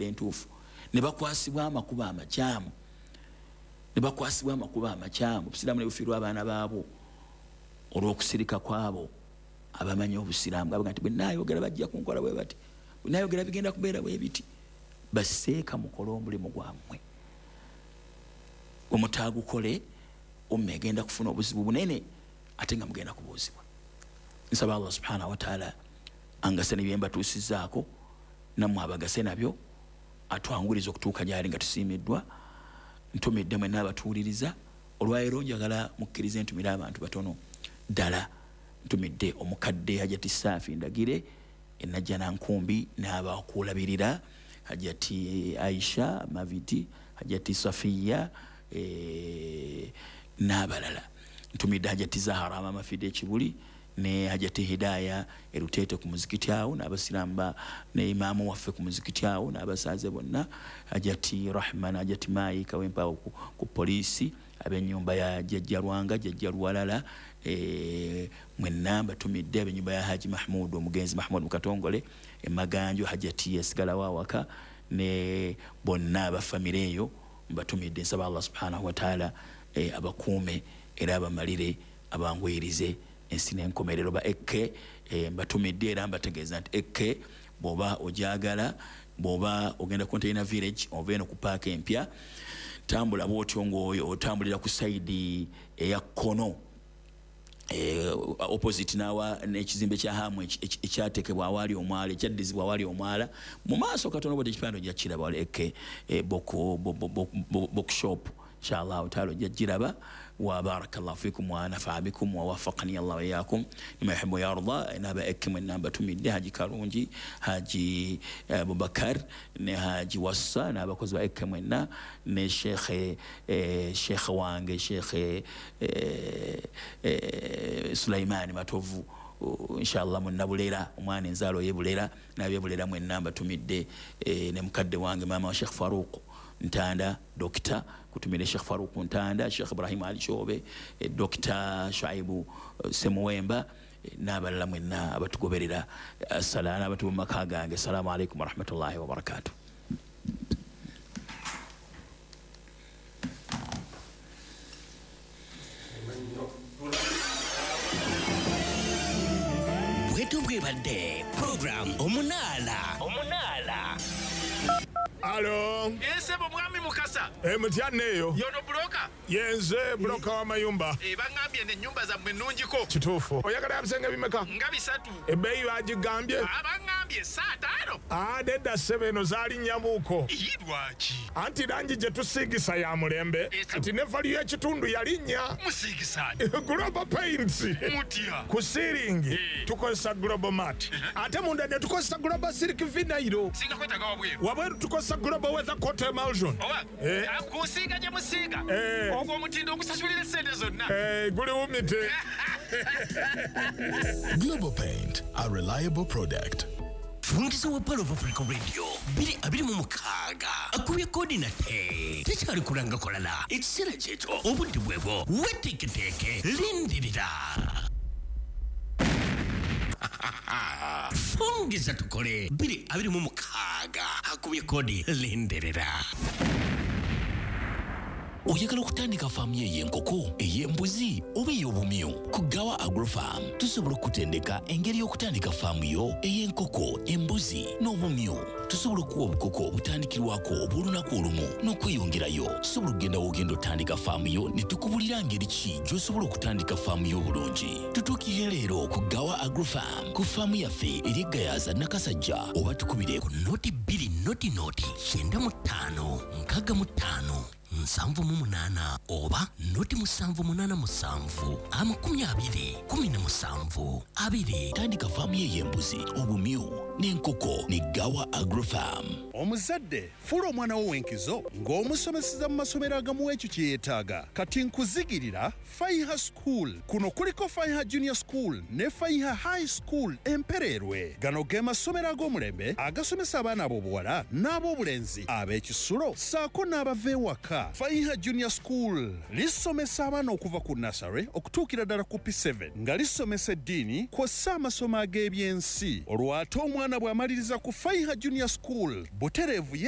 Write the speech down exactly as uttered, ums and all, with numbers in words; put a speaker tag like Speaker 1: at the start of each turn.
Speaker 1: entuufu ne bakwasibwa amakuba amakyamu ne bakwasibwa amakuba amakyamu obusiraamu ne bufiirwa abaana baabo olw'okusirika kwabo abamanyi obusiraamu gabaga nti bwe naayogera bajja kunkola bwe bati bwe naayogera bigenda kubeera bwe biti baseeka mukole omulimu gwammwe omutaagukole omme egenda kufuna obuzibu bunene ate nga mugenda kubuuzibwa. Nsaba Allah subhanahu wa ta'ala angase ne byembatuusizaako nammwe abagase nabyo atwanguliza okutuuka gyali nga tusiimiddwa. Ntumidde mwenna abatuuliriza olwaleero njagala mukkirize ntumire abantu batono ddala. Ntumidde omukadde Hajati Saafi Ndagire enajja nankumbi n'abakulabirira Hajati Aisha Maviti Hajati Safiya e, n'abalala. Ntumidde Hajati Zahara Mama Fide Kibuli ne Hajati Hidaya erutete ku muzikiti awo n'abasiramba ne imamu waffe ku muzikiti awo n'abasaze bonna Hajati Rahman Hajati Mai Kawempa ku, ku polisi ab'ennyumba ya Jajja Lwanga Jajja Lwalala e, mwenna batumidde ab'ennyumba ya Haji Mahmud omugenzi Mahmud Mukatongole emaganjo Hajati Esigala Wawaka ne bonna abafamire eyo batumidde. Nsaba Allah subhanahu wa ta'ala e, abakuume era abamalire abangwirize ensi n'enkomerero ba Ekke e, batumidde era mbategeeza nti Ekke bw'oba ojagala bw'oba ogenda Container Village ova eno ku paaka empya tambula bw'otyo ng'oyo otambulira ku sayidi eya kkono e, opposite nawa n'ekizimbe kya hamu ekyatekebwa awaali omwala ekyaddizibwa awaali omwala mu maaso katono bw'oti ekipande ojja kiraba wali Ekke e, bookshop inshallah taala ojja giraba. وبارك الله فيكم ونفع بكم ووفقني الله وإياكم لما يحب ويرضى. نابا إكم النابا تميدي هاجي كارونجي هاجي أبو بكر نهاجي وصا نابا كوزوا إكم النا نشيخ شيخ وانج شيخ سليمان ما توفو إن شاء الله من نبوليرا وما ننزالو يبوليرا نابا يبوليرا من نابا تميدي نمكد وانج ماما شيخ فاروق Ntanda Dokta kutumile Sheikh Farouk Ntanda Sheikh Ibrahim Ali Shobe e, Dokta Shaibu uh, Semuwemba e, n'abalala mwenna abatugoberera. Assalamu abatu makaga gange assalamu alaikum warahmatullahi wabarakatuh.
Speaker 2: Bwetu bwebadde program omunala omunala.
Speaker 3: Alo.
Speaker 4: Yense mwami Mukasa.
Speaker 3: E mutyanneyo.
Speaker 4: Yono broka.
Speaker 3: Yenze broka wa mayumba.
Speaker 4: E bangambye ne nyumba za mwenunjiko.
Speaker 3: Kituufu. Oyagala yabisenge bimeka?
Speaker 4: Nga bisatu.
Speaker 3: Ebbeeyi bagigambye?
Speaker 4: Abangambye saa taano.
Speaker 3: Ah, nedda ssebeno zaali nnyamuuko.
Speaker 4: Lwaki?
Speaker 3: Anti langi gye tusiigisa ya mulembe. Anti ne valiyo y'ekitundu yalinnya.
Speaker 4: Musiigisaani?
Speaker 3: Global Paints.
Speaker 4: Mutya?
Speaker 3: Ku siiringi tukozesa Global Mat. Ate munda ne tukozesa Global Silk Vinyl.
Speaker 4: Singa kwetaga wabweru.
Speaker 3: Wabweru tukozesa Global Weather Coat Emulsion.
Speaker 4: Owa.
Speaker 3: Eh.
Speaker 4: Kusiiga gye musiiga.
Speaker 3: Eh.
Speaker 4: Ogwo omutindo ogusasulira sente zonna.
Speaker 3: Eh, guli wumite.
Speaker 5: Global Paint, a reliable product.
Speaker 2: Fungiza wa Pearl of Africa Radio biri abiri mu mukaga akubye coordinate tekyali kulanga kolala ekisera kyekyo obundi bwebwo weteketeke lindirira fungiza tukole biri abiri mu mukaga akubye kodi lindirira. Oyagala okutandika faamu y'enkoko ey'embuzi oba ey'obumyu ku Gawa Agrofarm tusobola okutendeka engeri y'okutandika faamu yo ey'enkoko embuzi n'obumyu. Tusobola okuwa obukoko obutandikirwako obw'olunaku olumu n'okweyongerayo. Tusobola okugenda w'ogenda otandika faamu yo ne tukubulira ngeri ki gy'osobola okutandika faamu y'obulungi. Tutuukire leero ku Gawa Agrofarm ku faamu yaffe eri Gayaza Nakasajja oba tukubire ku noti bbiri noti noti kyenda mu ttaano nkaaga mu ttaano nsanvu mu munaana oba noti musanvu munaana musanvu amakumi abiri kumi na musanvu abiri. Tandika faamu y'embuzi obumyu n'enkoko ne Gawa Agrofarm.
Speaker 6: Omuzadde fuula omwana wo wenkizo ng'omusomeseza mu masomero agamuwa ekyo kye yeetaaga. Kati nkuzigirira Faiha School. Kuno kuliko Faiha Junior School ne Faiha High School Empererwe. Gano ge masomero ag'omulembe agasomesa abaana ab'obuwala n'ab'obulenzi ab'ekisulo ssaako n'abava ewaka. Faiha Junior School lisomesa abaana okuva ku nursery okutuukira ddala ku P seven nga lisomesa eddiini kw'ossa amasomo ag'ebyensi. Olwo ate omwana bw'amaliriza ku Faiha Junior School butereevu